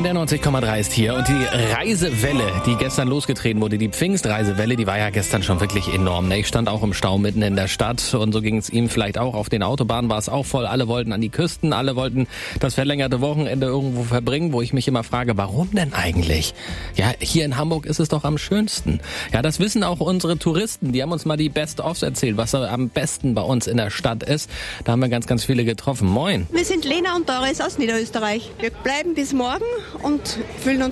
NDR 90,3 ist hier und die Reisewelle, die gestern losgetreten wurde, die Pfingstreisewelle, die war ja gestern schon wirklich enorm. Ich stand auch im Stau mitten in der Stadt und so ging es ihm vielleicht auch. Auf den Autobahnen war es auch voll. Alle wollten an die Küsten, alle wollten das verlängerte Wochenende irgendwo verbringen, wo ich mich immer frage, warum denn eigentlich? Ja, hier in Hamburg ist es doch am schönsten. Ja, das wissen auch unsere Touristen. Die haben uns mal die Best-ofs erzählt, was am besten bei uns in der Stadt ist. Da haben wir ganz, ganz viele getroffen. Moin. Wir sind Lena und Doris aus Niederösterreich. Wir bleiben bis morgen und fühlen uns